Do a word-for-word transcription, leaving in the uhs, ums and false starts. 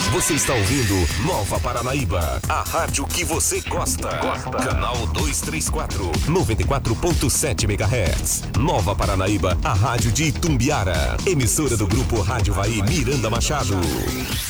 Você está ouvindo Nova Paranaíba, a rádio que você gosta. Gosta. Canal duzentos e trinta e quatro, noventa e quatro ponto sete megahertz. Nova Paranaíba, a rádio de Itumbiara. Emissora do grupo Rádio Vai Miranda Machado.